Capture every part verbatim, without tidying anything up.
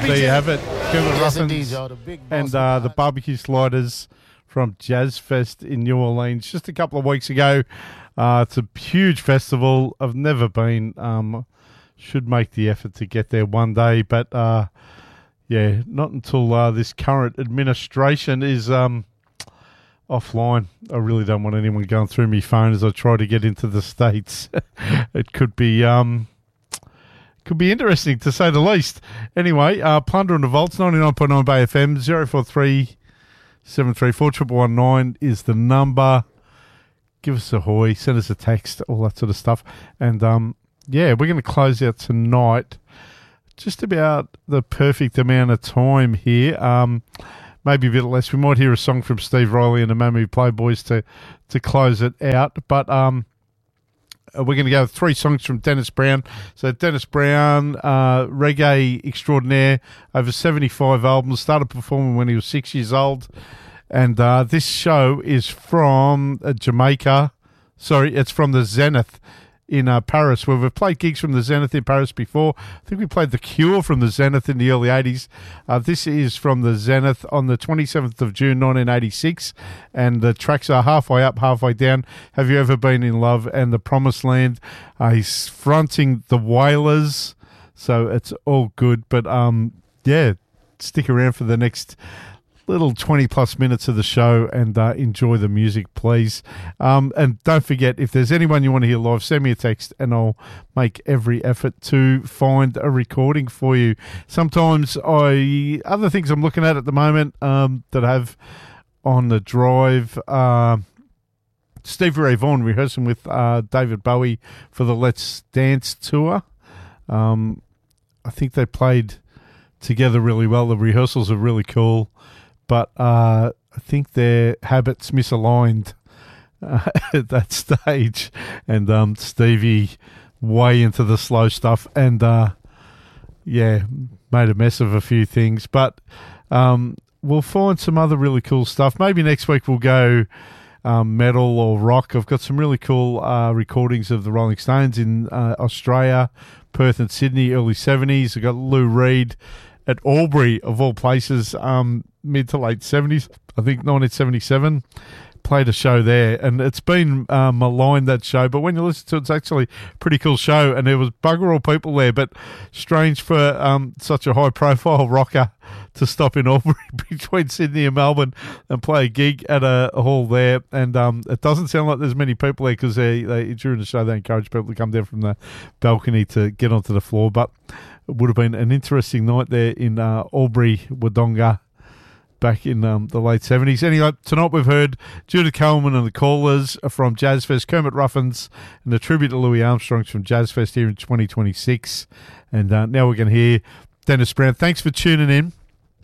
there you have it. Kermit Yes, Ruffins indeed, y'all. The big boss and uh, the Barbecue Sliders from Jazz Fest in New Orleans just a couple of weeks ago. Uh, it's a huge festival. I've never been. Um, should make the effort to get there one day, but uh, yeah, not until uh, this current administration is um, offline. I really don't want anyone going through my phone as I try to get into the States. It could be um, could be interesting to say the least. Anyway, uh, Plunder and the Vaults, ninety-nine point nine Bay F M, zero four three seven three four one one nine is the number. Give us a hoy, send us a text, all that sort of stuff. And, um, yeah, we're going to close out tonight just about the perfect amount of time here. Um, maybe a bit less. We might hear a song from Steve Riley and the Mammoth Playboys to, to close it out. But um, we're going to go with three songs from Dennis Brown. So Dennis Brown, uh, reggae extraordinaire, over seventy-five albums, started performing when he was six years old. And uh, this show is from uh, Jamaica. Sorry, it's from the Zenith in uh, Paris, where we've played gigs from the Zenith in Paris before. I think we played The Cure from the Zenith in the early eighties. Uh, this is from the Zenith on the twenty-seventh of June, nineteen eighty-six. And the tracks are Halfway Up, Halfway Down, Have You Ever Been in Love, and The Promised Land. Uh, he's fronting the Wailers, so it's all good. But, um, yeah, stick around for the next little twenty plus minutes of the show and uh, enjoy the music, please. Um, and don't forget, if there's anyone you want to hear live, send me a text and I'll make every effort to find a recording for you. Sometimes I, other things I'm looking at at the moment um, that I have on the drive, uh, Stevie Ray Vaughan rehearsing with uh, David Bowie for the Let's Dance tour. Um, I think they played together really well. The rehearsals are really cool. But uh, I think their habits misaligned uh, at that stage. And um, Stevie way into the slow stuff and, uh, yeah, made a mess of a few things. But um, we'll find some other really cool stuff. Maybe next week we'll go um, metal or rock. I've got some really cool uh, recordings of the Rolling Stones in uh, Australia, Perth and Sydney, early seventies. I've got Lou Reed at Albury, of all places, um, mid to late seventies, I think nineteen seventy-seven, played a show there. And it's been uh, maligned, that show, but when you listen to it, it's actually a pretty cool show. And there was bugger all people there, but strange for um, such a high-profile rocker to stop in Albury between Sydney and Melbourne and play a gig at a, a hall there. And um, it doesn't sound like there's many people there because they, they, during the show they encourage people to come down from the balcony to get onto the floor. But it would have been an interesting night there in uh, Albury, Wodonga, back in um, the late seventies. Anyway, tonight we've heard Judith Coleman and the Callers from Jazz Fest, Kermit Ruffins and the tribute to Louis Armstrong from Jazz Fest here in twenty twenty-six. And uh, now we're going to hear Dennis Brown. Thanks for tuning in.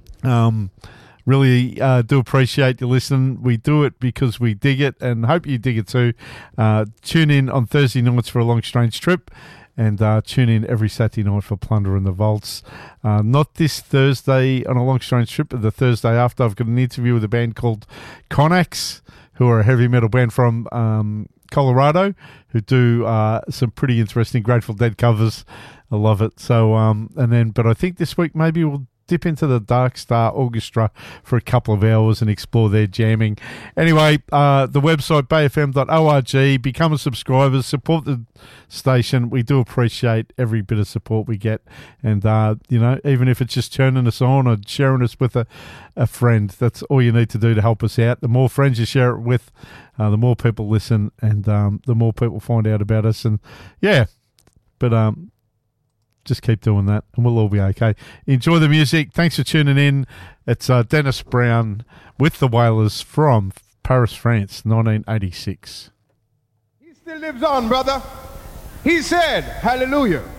Um, really uh, do appreciate you listening. We do it because we dig it and hope you dig it too. Uh, tune in on Thursday nights for A Long Strange Trip. And uh, tune in every Saturday night for Plunder and the Vaults. Uh, not this Thursday on A Long Strange Trip, but the Thursday after. I've got an interview with a band called Connax, who are a heavy metal band from um, Colorado, who do uh, some pretty interesting Grateful Dead covers. I love it. So, um, and then, but I think this week maybe we'll dip into the Dark Star Orchestra for a couple of hours and explore their jamming. Anyway, uh, the website, bay f m dot org, become a subscriber, support the station. We do appreciate every bit of support we get. And, uh, you know, even if it's just turning us on or sharing us with a, a friend, that's all you need to do to help us out. The more friends you share it with, uh, the more people listen and um, the more people find out about us. And, yeah, but... um. Just keep doing that and we'll all be okay. Enjoy the music. Thanks for tuning in. It's uh, Dennis Brown with the Wailers from Paris, France, nineteen eighty-six. He still lives on, brother. He said, hallelujah.